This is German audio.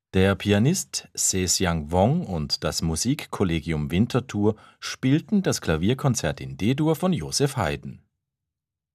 Der Pianist Zhejiang Wong und das Musikkollegium Winterthur spielten das Klavierkonzert in D-Dur von Joseph Haydn.